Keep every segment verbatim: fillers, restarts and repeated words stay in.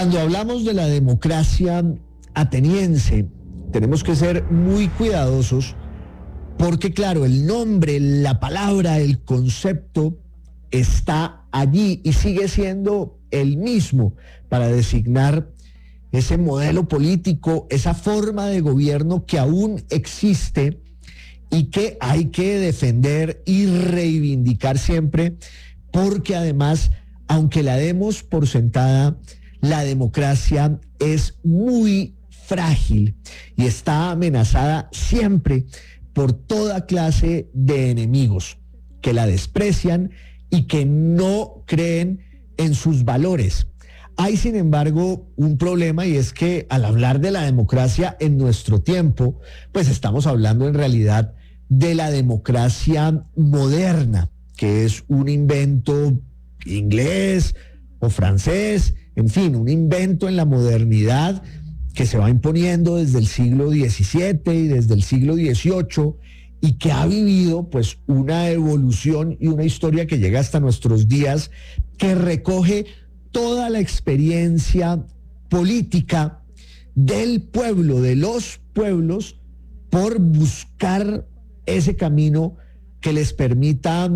Cuando hablamos de la democracia ateniense, tenemos que ser muy cuidadosos porque, claro, el nombre, la palabra, el concepto está allí y sigue siendo el mismo para designar ese modelo político, esa forma de gobierno que aún existe y que hay que defender y reivindicar siempre, porque además, aunque la demos por sentada, la democracia es muy frágil y está amenazada siempre por toda clase de enemigos que la desprecian y que no creen en sus valores. Hay, sin embargo, un problema, y es que al hablar de la democracia en nuestro tiempo, pues estamos hablando en realidad de la democracia moderna, que es un invento inglés o francés, en fin, un invento en la modernidad que se va imponiendo desde el siglo diecisiete y desde el siglo dieciocho y que ha vivido pues una evolución y una historia que llega hasta nuestros días, que recoge toda la experiencia política del pueblo, de los pueblos, por buscar ese camino que les permita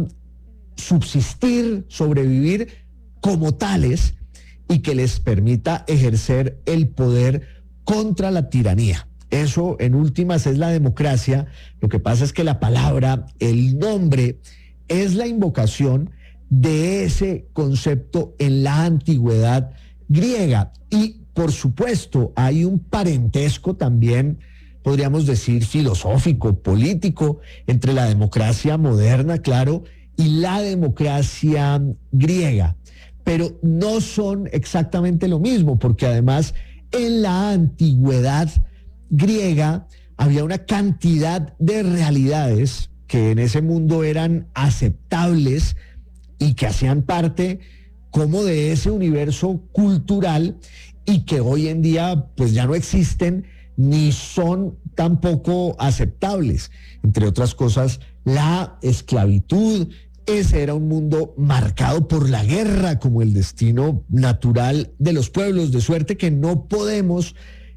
subsistir, sobrevivir como tales y que les permita ejercer el poder contra la tiranía. Eso, en últimas, es la democracia. Lo que pasa es que la palabra, el nombre, es la invocación de ese concepto en la antigüedad griega. Y, por supuesto, hay un parentesco también, podríamos decir, filosófico, político, entre la democracia moderna, claro, y la democracia griega. Pero no son exactamente lo mismo, porque además en la antigüedad griega había una cantidad de realidades que en ese mundo eran aceptables y que hacían parte como de ese universo cultural y que hoy en día pues ya no existen ni son tampoco aceptables. Entre otras cosas, la esclavitud. Ese era un mundo marcado por la guerra como el destino natural de los pueblos, de suerte que no podemos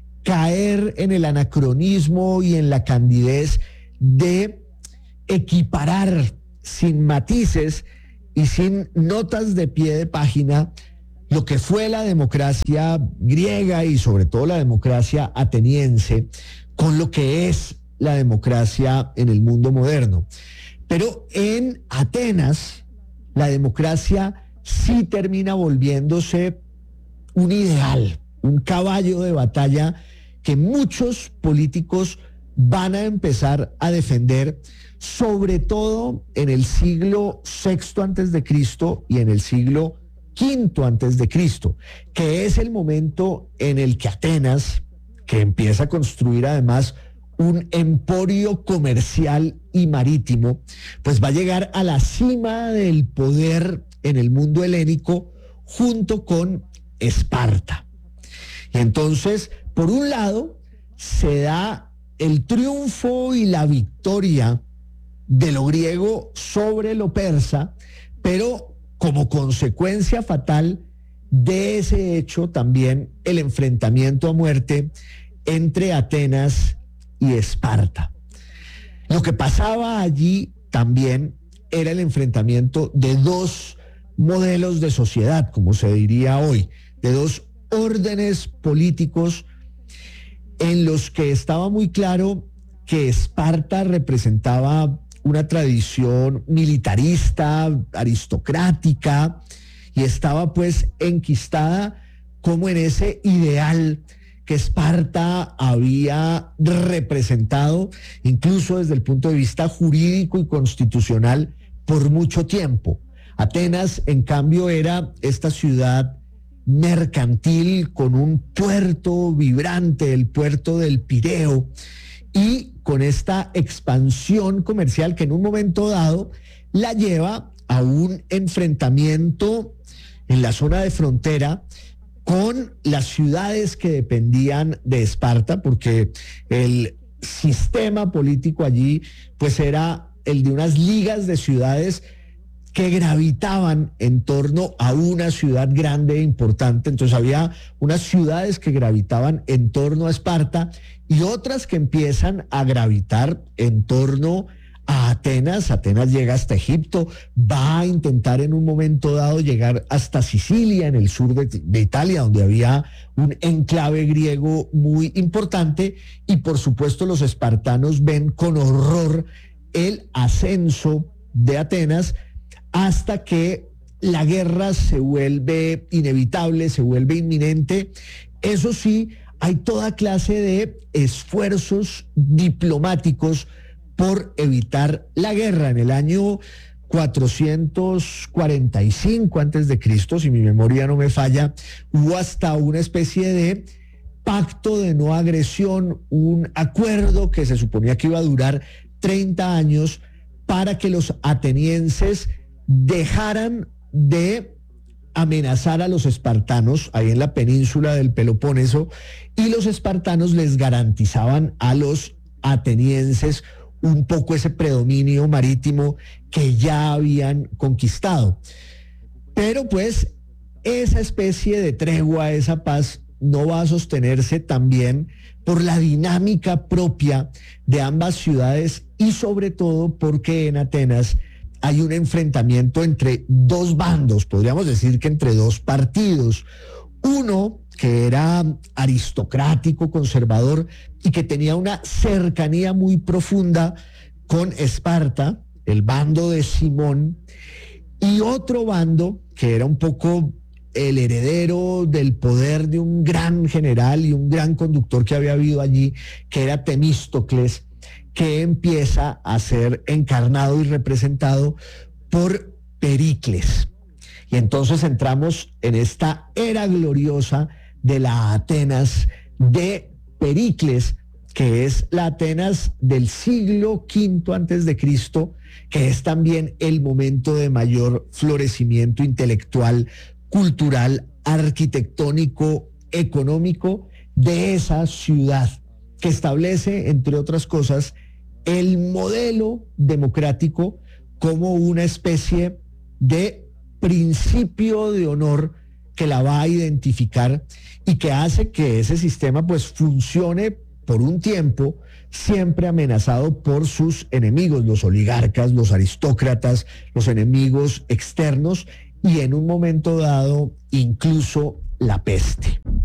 caer en el anacronismo y en la candidez de equiparar sin matices y sin notas de pie de página lo que fue la democracia griega y sobre todo la democracia ateniense con lo que es la democracia en el mundo moderno. Pero en Atenas, la democracia sí termina volviéndose un ideal, un caballo de batalla que muchos políticos van a empezar a defender, sobre todo en el siglo sexto antes de Cristo y en el siglo quinto antes de Cristo, que es el momento en el que Atenas, que empieza a construir además un emporio comercial y marítimo, pues va a llegar a la cima del poder en el mundo helénico junto con Esparta. Y entonces, por un lado, se da el triunfo y la victoria de lo griego sobre lo persa, pero como consecuencia fatal de ese hecho también el enfrentamiento a muerte entre Atenas y Esparta. Lo que pasaba allí también era el enfrentamiento de dos modelos de sociedad, como se diría hoy, de dos órdenes políticos en los que estaba muy claro que Esparta representaba una tradición militarista, aristocrática, y estaba pues enquistada como en ese ideal que Esparta había representado, incluso desde el punto de vista jurídico y constitucional, por mucho tiempo. Atenas, en cambio, era esta ciudad mercantil con un puerto vibrante, el puerto del Pireo, y con esta expansión comercial que en un momento dado la lleva a un enfrentamiento en la zona de frontera con las ciudades que dependían de Esparta, porque el sistema político allí pues era el de unas ligas de ciudades que gravitaban en torno a una ciudad grande e importante. Entonces había unas ciudades que gravitaban en torno a Esparta y otras que empiezan a gravitar en torno a Atenas. Atenas llega hasta Egipto, va a intentar en un momento dado llegar hasta Sicilia, en el sur de, de Italia, donde había un enclave griego muy importante, y por supuesto los espartanos ven con horror el ascenso de Atenas, hasta que la guerra se vuelve inevitable, se vuelve inminente. Eso sí, hay toda clase de esfuerzos diplomáticos por evitar la guerra. En el año cuatrocientos cuarenta y cinco antes de Cristo, si mi memoria no me falla, hubo hasta una especie de pacto de no agresión, un acuerdo que se suponía que iba a durar treinta años para que los atenienses dejaran de amenazar a los espartanos ahí en la península del Peloponeso, y los espartanos les garantizaban a los atenienses un poco ese predominio marítimo que ya habían conquistado. Pero pues esa especie de tregua, esa paz, no va a sostenerse también por la dinámica propia de ambas ciudades, y sobre todo porque en Atenas hay un enfrentamiento entre dos bandos, podríamos decir que entre dos partidos. Uno que era aristocrático, conservador, y que tenía una cercanía muy profunda con Esparta, el bando de Simón, y otro bando que era un poco el heredero del poder de un gran general y un gran conductor que había habido allí, que era Temístocles, que empieza a ser encarnado y representado por Pericles. Y entonces entramos en esta era gloriosa de la Atenas de Pericles, que es la Atenas del siglo quinto antes de Cristo, que es también el momento de mayor florecimiento intelectual, cultural, arquitectónico, económico de esa ciudad, que establece, entre otras cosas, el modelo democrático como una especie de principio de honor que la va a identificar y que hace que ese sistema pues funcione por un tiempo, siempre amenazado por sus enemigos, los oligarcas, los aristócratas, los enemigos externos, y en un momento dado incluso la peste.